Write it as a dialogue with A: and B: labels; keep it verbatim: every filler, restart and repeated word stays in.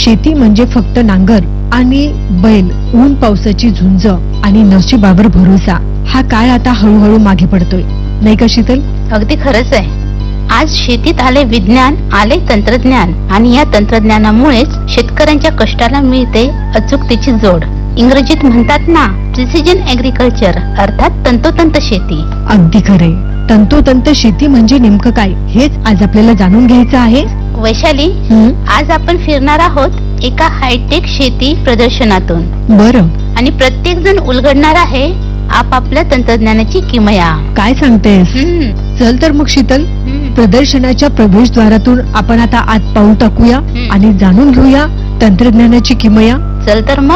A: शेती म्हणजे फक्त नांगर आणि बैल, ऊन पावसाची झुंज आणि नशिबावर भरोसा. हा काळ आता हळूहळू मागे पडतोय, नाही का शीतल?
B: अगदी खरंच आहे. आज शेतीत आले विज्ञान, आले तंत्रज्ञान आणि या तंत्रज्ञानामुळेच शेतकऱ्यांच्या कष्टाला मिळते अचूकतेची जोड. इंग्रजीत म्हणतात ना, प्रिसिजन ऍग्रिकल्चर, अर्थात तंतोतंत शेती.
A: अगदी खरे. तंतोतंत शेती म्हणजे नेमकं काय, हेच आज आपल्याला जाणून घ्यायचं आहे.
B: वैशाली, आज आपण फिरणार आहोत एका हायटेक शेती प्रदर्शनातून.
A: बरं.
B: आणि प्रत्येक जण उलगडणार आहे आपापल्या तंत्रज्ञानाची किमया.
A: काय सांगतेस? चल तर मग शीतल, प्रदर्शनाच्या प्रवेशद्वारातून आपण आता आत पाऊल टाकूया आणि जाणून घेऊया तंत्रज्ञानाची किमया.
B: चल तर मग.